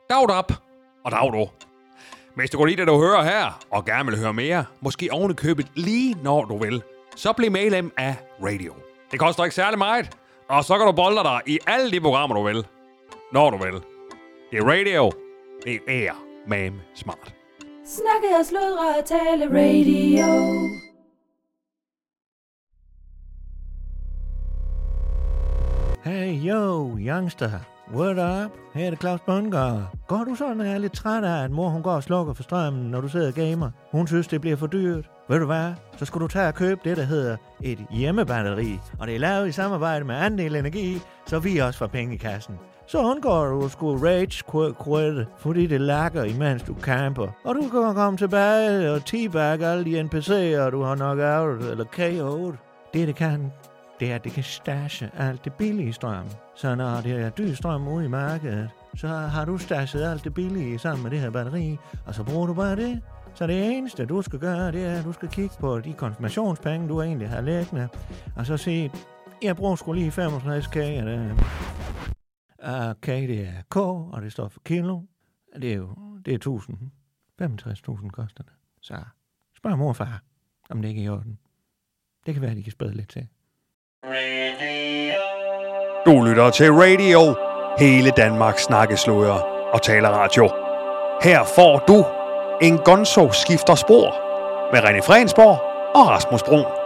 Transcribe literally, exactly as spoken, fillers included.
Dag op, og dag du. Hvis du går lide det, du hører her, og gerne vil høre mere, måske oven i købet lige når du vil, så bliv medlem af Radio. Det koster ikke særlig meget, og så kan du bolde dig i alle de programmer, du vil. Når du vil. Det er Radio. Det er mame smart. Snakke og sludre og tale radio. Hey yo, youngster. What up? Her er det Claus Bundgaard. Går du sådan og er lidt træt af, at mor hun går og slukker for strømmen, når du sidder og gamer? Hun synes, det bliver for dyrt. Ved du hvad? Så skal du tage og købe det, der hedder et hjemmebatteri. Og det er lavet i samarbejde med Andel Energi, så vi også får penge i kassen. Så undgår du at skulle rage-quitte, fordi det lakker, imens du camper. Og du kan komme tilbage og teabag alle de N P C'er, du har nok out eller K otte. Det, det kan, det er, at det kan stashe alt det billige strøm. Så når det er dyr strøm ude i markedet, så har du stashet alt det billige sammen med det her batteri, og så bruger du bare det. Så det eneste, du skal gøre, det er, at du skal kigge på de konfirmationspenge, du egentlig har liggende, og så sige, jeg bruger sgu lige femogtres K af det. Og K, det er K, og det står for kilo. Det er jo, det er tusind. femogtres tusind koster det. Så spørg mor og far, om det ikke er i orden. Det kan være, at de kan spæde lidt til. Du lytter til Radio. Hele Danmarks snakkesludder og taleradio. Her får du en Gonzo skifter spor med René Frensborg og Rasmus Brun.